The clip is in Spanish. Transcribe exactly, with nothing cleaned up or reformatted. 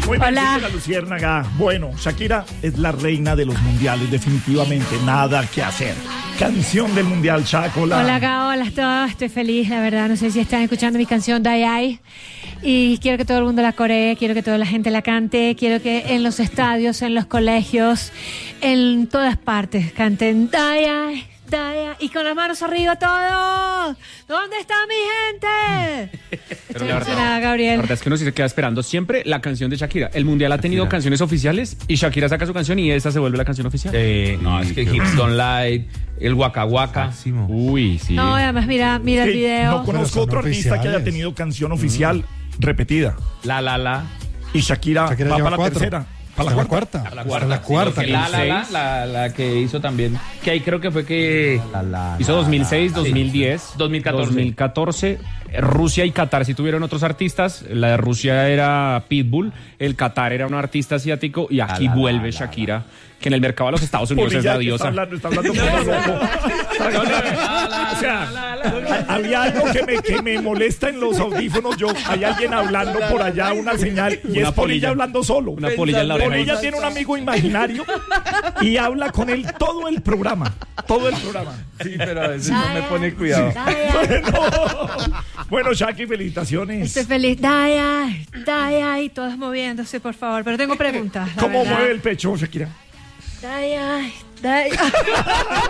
Muy bien, Hola. la Luciérnaga. Bueno, Shakira es la reina de los mundiales, definitivamente, nada que hacer. Canción del mundial, Chaco. Hola, acá, hola a todos. Estoy feliz, la verdad. No sé si están escuchando mi canción Die Ai. Y quiero que todo el mundo la coree, quiero que toda la gente la cante, quiero que en los estadios, en los colegios, en todas partes canten Die Ai, Die Ai. Y con las manos arriba todos. ¿Dónde está mi gente? Pero Estoy la emocionada, verdad, Gabriel. la verdad es que uno sí se queda esperando siempre la canción de Shakira. El mundial ha tenido Shakira. canciones oficiales y Shakira saca su canción y esa se vuelve la canción oficial. Eh, no, es que Hips Don't Lie, el Waka Waka. Uy, sí. No, además, mira, mira el Sí, video. no conozco otro artista que haya tenido canción oficial mm. repetida. La, la, la. Y Shakira, Shakira va lleva para la cuatro. tercera. ¿Para la cuarta? Para la cuarta. La cuarta. Sí, la, la, la, la, la que hizo también. Que ahí creo que fue que... La, la, hizo dos mil seis, dos mil diez, sí. dos mil catorce. dos mil catorce. Rusia y Qatar sí tuvieron otros artistas. La de Rusia era Pitbull, el Qatar era un artista asiático y aquí la, la, vuelve la, la, Shakira, la, la. que en el mercado de los Estados Unidos es la diosa. Está hablando, está hablando o sea, había algo que me, que me molesta en los audífonos. Yo, hay alguien hablando por allá, una señal, y una es Polilla hablando solo. Una polilla en la oreja. Polilla tiene un amigo imaginario y habla con él todo el programa. Todo el programa. Sí, pero a veces no me pone cuidado. Bueno, bueno, Shaki, felicitaciones. Estoy feliz. Die Ai, Die Ai, todos moviéndose, por favor. Pero tengo preguntas. ¿Cómo verdad. mueve el pecho, Shakira? Die Ai, Die Ai.